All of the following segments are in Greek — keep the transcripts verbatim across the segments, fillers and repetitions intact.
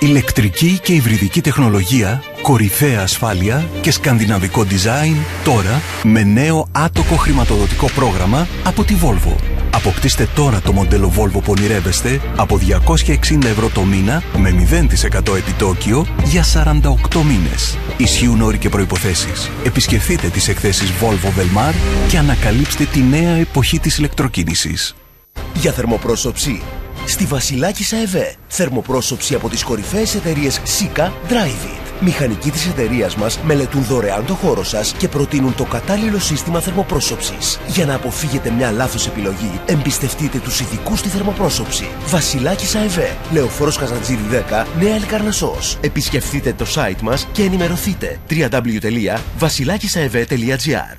Ηλεκτρική και υβριδική τεχνολογία, κορυφαία ασφάλεια και σκανδιναβικό design τώρα με νέο άτοκο χρηματοδοτικό πρόγραμμα από τη Volvo. Αποκτήστε τώρα το μοντέλο Volvo που ονειρεύεστε από διακόσια εξήντα ευρώ το μήνα με μηδέν τοις εκατό επιτόκιο για σαράντα οκτώ μήνες. Ισχύουν όροι και προϋποθέσεις. Επισκεφτείτε τις εκθέσεις Volvo Velmar και ανακαλύψτε τη νέα εποχή της ηλεκτροκίνησης. Για θερμοπρόσωψη, στη Βασιλάκισσα ΕΒΕ. Θερμοπρόσωψη από τις κορυφαίες εταιρείες Sika, Drive It. Μηχανικοί της εταιρείας μας μελετούν δωρεάν το χώρο σας και προτείνουν το κατάλληλο σύστημα θερμοπρόσωψης. Για να αποφύγετε μια λάθος επιλογή, εμπιστευτείτε τους ειδικούς στη θερμοπρόσωψη. Βασιλάκισσα ΕΒΕ, Λεωφόρος Καζαντζίδη δέκα, Νέα Ελκαρνασσός. Επισκεφτείτε το site μας και ενημερωθείτε. double-u double-u double-u τελεία βασιλάκισσα-ευε τελεία τζι άρ.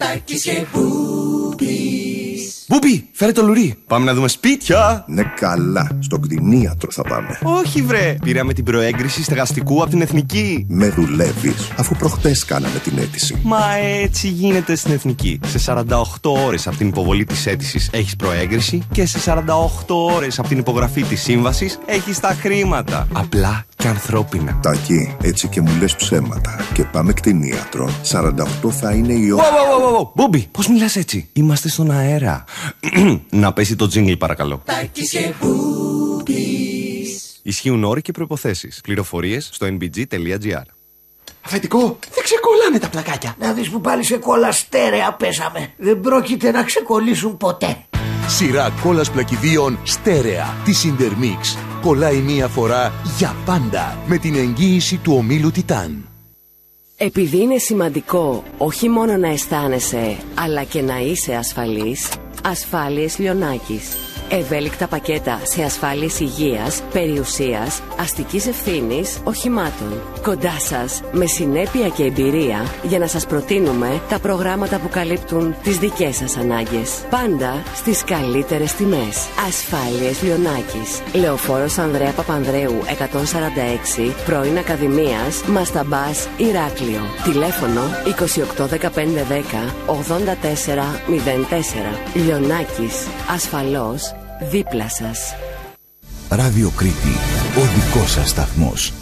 Μπούμπι, φέρε το λουρί. Πάμε να δούμε σπίτια. Ναι, καλά. Στον κτηνίατρο θα πάμε. Όχι, βρε. Πήραμε την προέγκριση στεγαστικού από την Εθνική. Με δουλεύεις, αφού προχτές κάναμε την αίτηση. Μα έτσι γίνεται στην Εθνική. Σε σαράντα οκτώ ώρες από την υποβολή της αίτησης έχεις προέγκριση και σε σαράντα οκτώ ώρες από την υπογραφή της σύμβασης έχεις τα χρήματα. Απλά και ανθρώπινα. Τάκη, έτσι και μου λες ψέματα. Και πάμε κτηνίατρο. σαράντα οκτώ θα είναι η ώρα. Μπούμπι, πώς μιλάς έτσι? Είμαστε στον αέρα. Να πέσει το τζίνγκλ παρακαλώ. Ισχύουν όροι και προϋποθέσεις. Πληροφορίες στο εν μπι τζι τελεία τζι άρ. Αφεντικό, δεν ξεκολλάνε τα πλακάκια. Να δεις που πάλι σε κόλλα στέρεα πέσαμε. Δεν πρόκειται να ξεκολλήσουν ποτέ. Σειρά κόλλας πλακιδίων στέρεα της Intermix. Κολλάει μία φορά για πάντα με την εγγύηση του ομίλου Τιτάν. Επειδή είναι σημαντικό όχι μόνο να αισθάνεσαι, αλλά και να είσαι ασφαλής, Ασφάλειες Λιονάκης. Ευέλικτα πακέτα σε ασφάλειες υγείας, περιουσίας, αστικής ευθύνης, οχημάτων. Κοντά σας, με συνέπεια και εμπειρία, για να σας προτείνουμε τα προγράμματα που καλύπτουν τις δικές σας ανάγκες. Πάντα στις καλύτερες τιμές. Ασφάλειες Λιονάκης. Λεωφόρος Ανδρέα Παπανδρέου εκατόν σαράντα έξι, πρώην Ακαδημίας, Μασταμπάς, Ηράκλειο. Τηλέφωνο είκοσι οκτώ δεκαπέντε δέκα ογδόντα τέσσερα μηδέν τέσσερα. Λιονάκης. Ασφαλώς δίπλα σας. Ράδιο Κρήτη, ο δικός σας σταθμός.